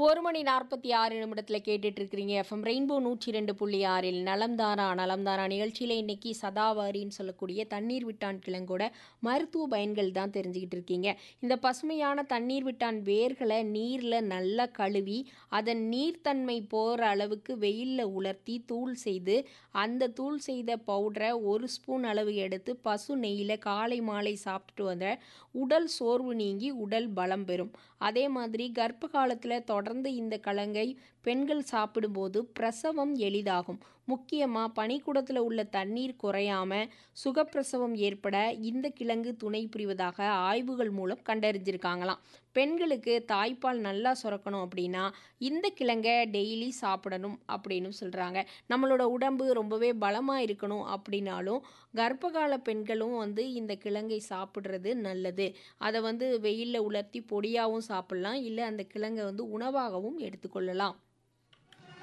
1 மணி 46 நிமிடத்துல கேட்டுட்டு இருக்கிறீங்க FM rainbow 102.6 நலம்தானா நிகழ்ச்சியில் இன்னைக்கு சதாவாரின்னு சொல்லக்கூடிய தண்ணீர் விட்டான் கிழங்கோட மருத்துவ பயன்கள் தான் தெரிஞ்சுக்கிட்டு இருக்கீங்க. இந்த பசுமையான தண்ணீர் விட்டான் வேர்களை நீரில் நல்லா கழுவி அதன் நீர்த்தன்மை போகிற அளவுக்கு வெயிலில் உலர்த்தி தூள் செய்து அந்த தூள் செய்த பவுடரை 1 ஸ்பூன் அளவு எடுத்து பசு நெய்யில் காலை மாலை சாப்பிட்டுட்டு வந்த உடல் சோர்வு நீங்கி உடல் பலம் பெறும். அதே மாதிரி கர்ப்ப காலத்தில் தொடர்ந்து இந்த கிழங்கை பெண்கள் சாப்பிடும்போது பிரசவம் எளிதாகும். முக்கியமாக பனிக்கூடத்தில் உள்ள தண்ணீர் குறையாம சுகப்பிரசவம் ஏற்பட இந்த கிழங்கு துணை புரிவதாக ஆய்வுகள் மூலம் கண்டறிஞ்சிருக்காங்களாம். பெண்களுக்கு தாய்ப்பால் நல்லா சுரக்கணும் அப்படின்னா இந்த கிழங்கை டெய்லி சாப்பிடணும் அப்படின்னு சொல்கிறாங்க. நம்மளோட உடம்பு ரொம்பவே பலமாக இருக்கணும் அப்படின்னாலும் கர்ப்பகால பெண்களும் இந்த கிழங்கை சாப்பிட்றது நல்லது. அதை வெயிலில் உலர்த்தி பொடியாகவும் சாப்பிட்லாம், இல்லை அந்த கிழங்கை உணவாகவும் எடுத்துக்கொள்ளலாம்.